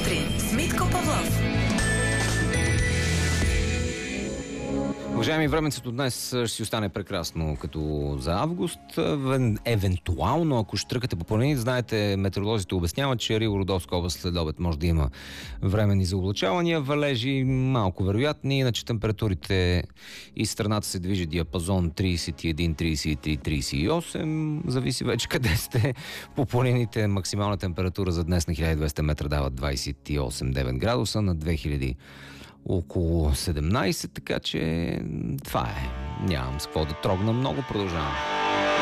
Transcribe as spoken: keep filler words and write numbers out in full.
сутрин с Митко Павлов. Уважаеми, временцето днес ще си остане прекрасно като за август. Евентуално, ако штръкате по планините, знаете, метеоролозите обясняват, че Рило-Родопска област след обед може да има временни заоблачавания, валежи малко вероятни, иначе температурите из страната се движи диапазон трийсет и едно, трийсет и три, трийсет и осем, зависи вече къде сте. По планините максимална температура за днес на хиляда и двеста метра дава двайсет и осем цяло девет градуса, на две хиляди около седемнайсет, така че това е. Нямам с какво да трогна много, продължавам.